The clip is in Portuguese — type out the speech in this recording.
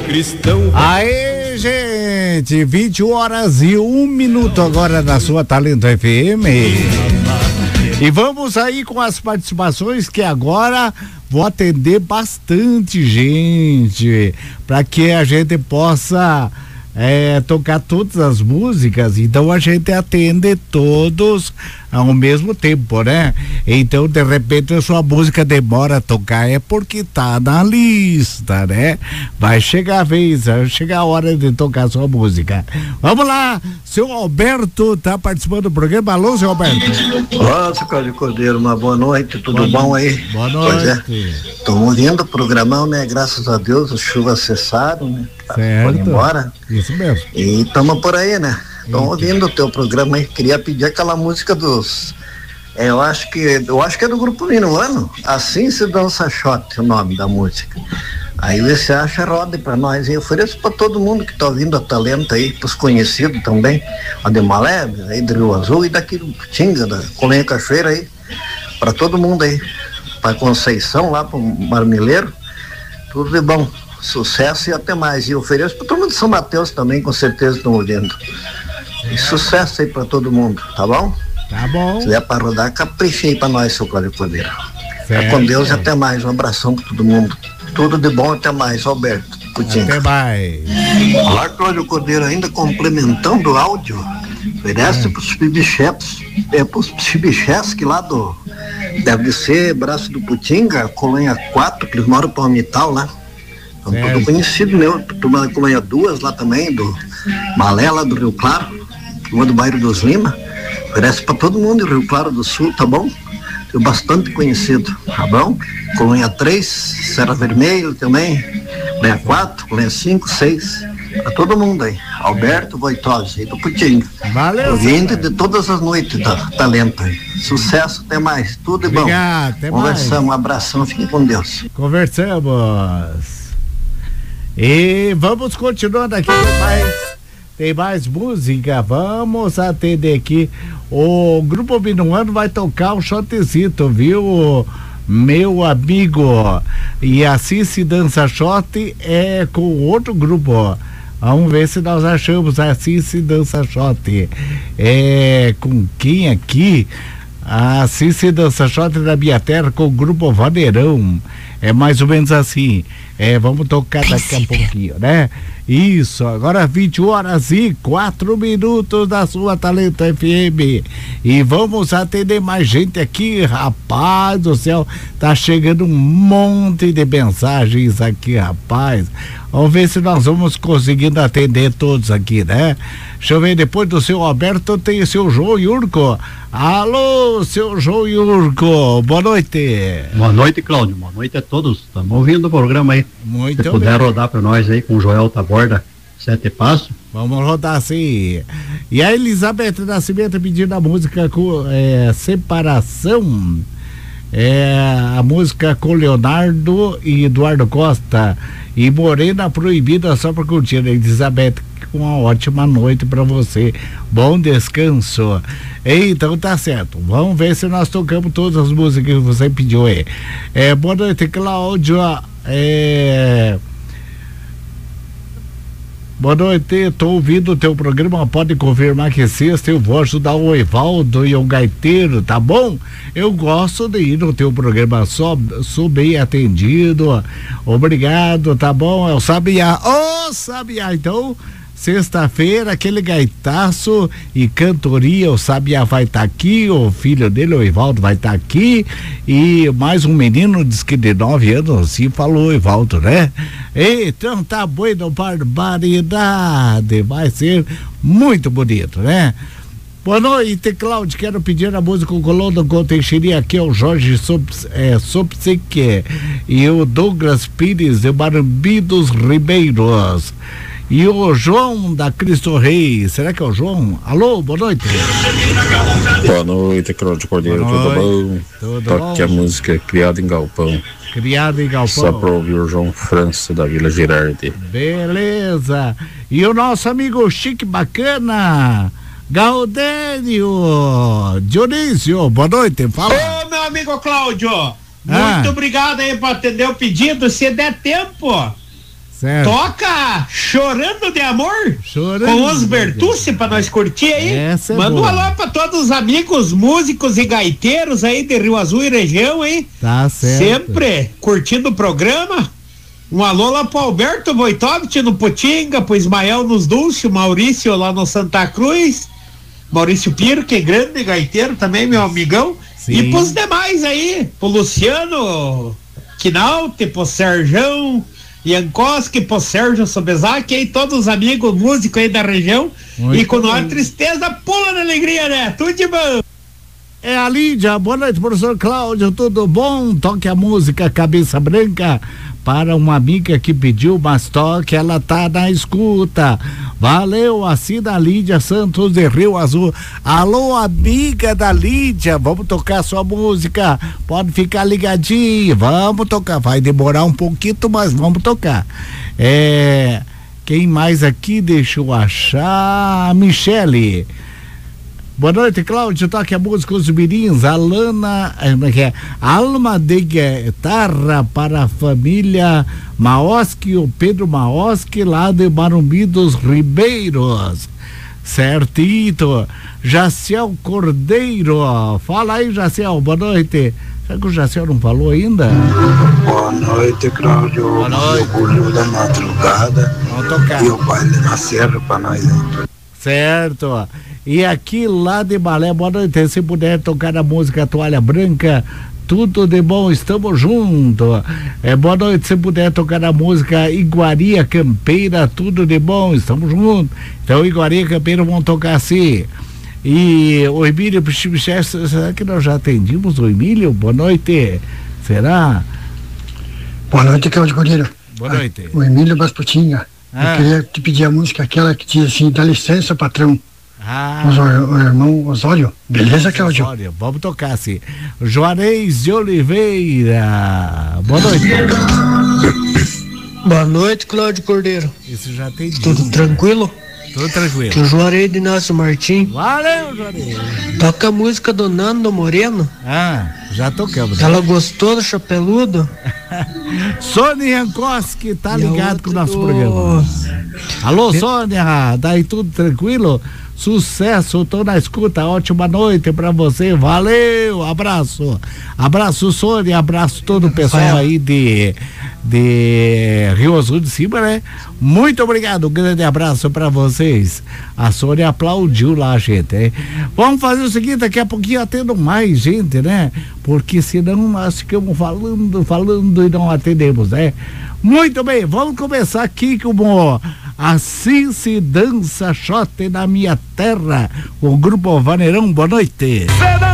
cristão. Aê, gente, 20h01 agora na sua Talento FM. E vamos aí com as participações, que agora vou atender bastante gente, para que a gente possa tocar todas as músicas. Então a gente atende todos ao mesmo tempo, né? Então, de repente, a sua música demora a tocar, é porque tá na lista, né? Vai chegar a vez, vai chegar a hora de tocar a sua música. Vamos lá, seu Alberto tá participando do programa. Alô, seu Alberto. Olá, seu Cláudio Cordeiro, uma boa noite, tudo bom aí? Boa noite. Pois é, tô ouvindo o programão, né? Graças a Deus, as chuvas cessaram, né? Certo. Foi embora. Isso mesmo. E tamo por aí, né? Tô ouvindo o teu programa aí, queria pedir aquela música dos... eu acho que é do Grupo Minuano, Assim Se Dança Shot, o nome da música. Aí você acha, roda pra nós, e eu ofereço pra todo mundo que tá ouvindo a Talento aí, pros conhecidos também, a de Malé, aí do Rio Azul e daqui do Putinga, da Colenha Cachoeira aí, pra todo mundo aí, pra Conceição, lá pro Marmileiro, tudo de bom, sucesso e até mais. E eu ofereço pra todo mundo de São Mateus também, com certeza estão ouvindo. E sucesso aí pra todo mundo, tá bom? Tá bom. Se der pra rodar, capricha aí pra nós, seu Cláudio Cordeiro. Certo. Com Deus e até mais. Um abração pra todo mundo. Tudo de bom, até mais, Alberto Coutinho. Até mais. Olá, Cláudio Cordeiro, ainda complementando o áudio, oferece pros chibichefs, pros chibichesques lá do, deve ser Braço do Putinga, Colônia 4, que eles moram pro Palmital lá. São todos conhecidos, né? Turma da Colônia 2 lá também, do Malé lá do Rio Claro, turma do bairro dos Lima. Oferece pra todo mundo do Rio Claro do Sul, tá bom? Tem bastante conhecido, tá bom? Colônia 3, Serra Vermelho também, Colônia 4, Colônia 5, 6, pra todo mundo aí. Alberto Voitosi, aí do Putinga. Valeu. Ouvindo de todas as noites da Talento aí. Sucesso, até mais, tudo de bom. Obrigado, até Conversamos, mais. um abração, fiquem com Deus. Conversamos. E vamos continuando aqui, tem mais música, vamos atender aqui. O Grupo Minuano vai tocar um shotezito, viu, meu amigo? E Assim Se Dança Shot é com outro grupo. Vamos ver se nós achamos Assim Se Dança Shot. É com quem aqui? Assim Se Dança Shot da minha terra, com o Grupo Vaneirão. É mais ou menos assim. Vamos tocar daqui a pouquinho, né? Isso, agora 20h04 da sua Talento FM. E vamos atender mais gente aqui, rapaz do céu. Tá chegando um monte de mensagens aqui, rapaz. Vamos ver se nós vamos conseguindo atender todos aqui, né? Deixa eu ver, depois do seu Alberto tem o seu João Yurko. Alô, seu João Yurko, boa noite. Boa noite, Cláudio, boa noite a todos. Estamos ouvindo o programa aí. Muito Se puder rodar para nós aí com o Joel Taborda, 7 Passos. Vamos rodar sim. E a Elizabeth Nascimento pedindo a música com Separação. A música com Leonardo e Eduardo Costa. E Morena Proibida, só para curtir. Elizabeth, uma ótima noite para você. Bom descanso. Então tá certo. Vamos ver se nós tocamos todas as músicas que você pediu aí. Boa noite, Cláudio. Boa noite, estou ouvindo o teu programa, pode confirmar que sexta eu vou ajudar o Evaldo e o Gaiteiro, tá bom? Eu gosto de ir no teu programa, sou bem atendido, obrigado, tá bom? É o Sabiá, Sabiá, então, sexta-feira, aquele gaitaço e cantoria, o Sabiá vai estar aqui, o filho dele, o Evaldo, vai estar aqui, e mais um menino, diz que de 9 anos, assim falou o Evaldo, né? Então tá bueno, barbaridade, vai ser muito bonito, né? Boa noite, Cláudio, quero pedir a música com Colônia com Teixeira, aqui é o Jorge Sopsique e o Douglas Pires de Barumbi dos Ribeiros. E o João da Cristo Rei, será que é o João? Alô, boa noite. Boa noite, Cláudio Cordeiro, tudo bom? Tudo Toque bom? a música Criado em Galpão. Criado em Galpão. Só para ouvir o João França da Vila Girardi. Beleza. E o nosso amigo Chique Bacana, Gaudênio Dionísio, boa noite, fala. Ô, meu amigo Cláudio, muito obrigado aí por atender o pedido, se der tempo. Certo. Toca Chorando de Amor Chorando com os Bertucci pra nós curtir aí. Essa é Manda um boa. alô pra todos os amigos músicos e gaiteiros aí de Rio Azul e região, hein? Tá certo. Sempre curtindo o programa. Um alô lá pro Alberto Voitovich no Putinga, pro Ismael nos Dulce, o Maurício lá no Santa Cruz, Maurício Piro, que é grande gaiteiro também, meu amigão. Sim. E pros demais aí, pro Luciano Quinalte, pro Serjão Jankowski, pro Sérgio Sobezaki, aí todos os amigos músicos aí da região. Muito e com bem. a tristeza, pula na alegria, né? Tudo de bom. É a Lídia, boa noite, professor Cláudio, tudo bom? Toque a música Cabeça Branca para uma amiga que pediu, mas toque, ela tá na escuta. Valeu, assina a Lídia Santos de Rio Azul. Alô, amiga da Lídia, vamos tocar sua música, pode ficar ligadinho, vamos tocar, vai demorar um pouquinho, mas vamos tocar. Quem mais aqui, deixa eu achar, Michele. Boa noite, Cláudio, toque a música Os Mirins, Alana, Alma de Guitarra para a família Maoski, o Pedro Maoski, lá de Marumbi dos Ribeiros, certito. Jaciel Cordeiro, fala aí, Jaciel, boa noite. Será que o Jaciel não falou ainda? Boa noite, Cláudio. Boa noite. O Gurgel da Madrugada. Vamos tocar. E o baile na serra pra nós, hein? Certo. E aqui lá de Malé, boa noite, se puder tocar a música Toalha Branca, tudo de bom, estamos juntos. Boa noite, se puder tocar a música Iguaria Campeira, tudo de bom, estamos juntos. Então Iguaria Campeira vão tocar assim. E o Emílio, será que nós já atendimos o Emílio? Boa noite, será? Boa noite, Cláudio Cordeiro. Boa noite. O Emílio Basputinga. Eu queria te pedir a música, aquela que diz assim, dá licença, patrão. O irmão Osório. Beleza, Cláudio? Osório, vamos tocar assim. Juarez de Oliveira. Boa noite. Boa noite, Cláudio Cordeiro. Isso já tem. Tudo tranquilo? Tudo tranquilo. Que o Juarez de Inácio Martim. Valeu, Juarez. Toca a música do Nando Moreno. Já tocamos. Ela gostou do Chapeludo? Sônia Jankowski tá ligado com o nosso programa. Alô, Sônia, daí tudo tranquilo? Sucesso, tô na escuta, ótima noite pra você, valeu, abraço, Sônia, abraço todo o pessoal aí de Rio Azul de Cima, né? Muito obrigado, um grande abraço pra vocês. A Sônia aplaudiu lá, gente, hein? Vamos fazer o seguinte, daqui a pouquinho atendo mais gente, né? Porque senão nós ficamos falando e não atendemos, né? Muito bem, vamos começar aqui como Assim se dança shot na minha terra, o grupo Vaneirão, boa noite.